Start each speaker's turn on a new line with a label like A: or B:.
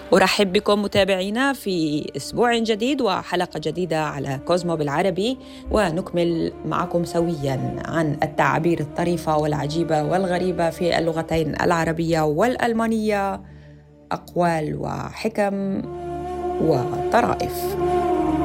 A: أرحب بكم متابعينا في أسبوع جديد وحلقة جديدة على كوزمو بالعربي، ونكمل معكم سوياً عن التعابير الطريفة والعجيبة والغريبة في اللغتين العربية والألمانية، أقوال وحكم وطرائف.